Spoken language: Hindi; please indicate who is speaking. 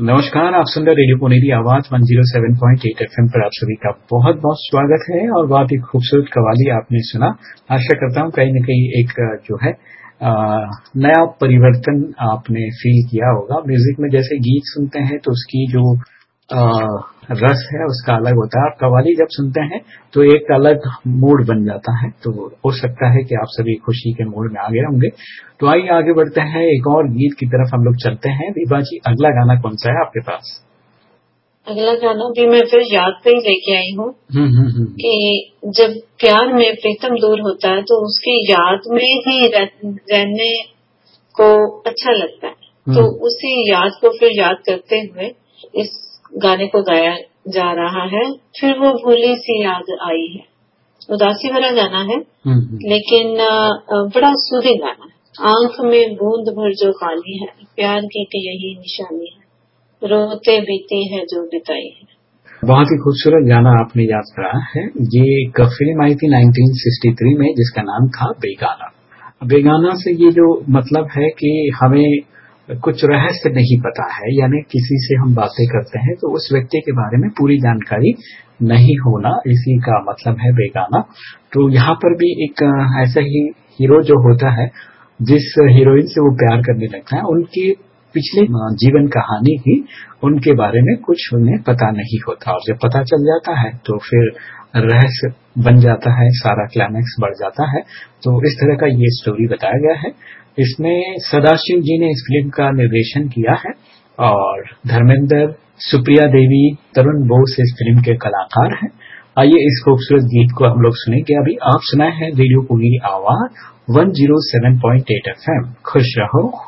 Speaker 1: नमस्कार, आप सुन रहे रेडियो पुनेरी आवाज 107.8 एफएम पर आप सभी का बहुत बहुत स्वागत है। और बहुत ही खूबसूरत कव्वाली आपने सुना। आशा करता हूँ कहीं न कहीं एक जो है नया परिवर्तन आपने फील किया होगा। म्यूजिक में जैसे गीत सुनते हैं तो उसकी जो रस है उसका अलग होता है। आप कव्वाली जब सुनते हैं तो एक अलग मूड बन जाता है। तो हो सकता है कि आप सभी खुशी के मूड में आ गए होंगे। तो आइए आगे बढ़ते हैं, एक और गीत की तरफ हम लोग चलते हैं। विभा जी, अगला गाना कौन सा है आपके पास?
Speaker 2: अगला गाना भी मैं फिर याद पे ही लेके आई हूँ कि जब प्यार में प्रीतम दूर होता है तो उसकी याद में ही रहने को अच्छा लगता है। तो उसी याद को फिर याद करते हुए इस गाने को गाया जा रहा है। फिर वो भूली सी याद आई है। उदासी भरा गाना है लेकिन बड़ा सूदिंग गाना है। आंख में बूंद भर जो काली है, प्यार की यही निशानी है, रोते बीती है जो बिताई है।
Speaker 1: बहुत ही खूबसूरत गाना आपने याद करा है। ये एक फिल्म आई थी 1963 में जिसका नाम था बेगाना। बेगाना से ये जो मतलब है कि हमें कुछ रहस्य नहीं पता है, यानी किसी से हम बातें करते हैं तो उस व्यक्ति के बारे में पूरी जानकारी नहीं होना, इसी का मतलब है बेगाना। तो यहाँ पर भी एक ऐसा ही हीरो जो होता है, जिस हीरोइन से वो प्यार करने लगता है, उनकी पिछले जीवन कहानी ही उनके बारे में कुछ उन्हें पता नहीं होता। और जब पता चल जाता है तो फिर रहस्य बन जाता है, सारा क्लाइमैक्स बढ़ जाता है। तो इस तरह का ये स्टोरी बताया गया है। इसमें सदाशिव जी ने इस फिल्म का निर्देशन किया है और धर्मेंद्र, सुप्रिया देवी, तरुण बोस इस फिल्म के कलाकार हैं। आइए इस खूबसूरत गीत को हम लोग सुनेंगे। अभी आप सुनाए हैं रेडियो पुनेरी आवाज 107.8 एफएम। खुश रहो।